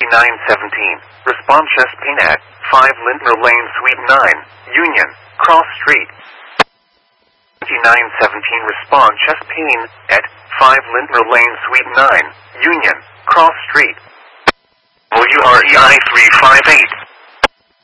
2917. Respond chest pain at 5 Lindner Lane, Suite 9, Union, Cross Street. 2917. Respond chest pain at 5 Lindner Lane, Suite 9, Union, Cross Street. OUREI 358.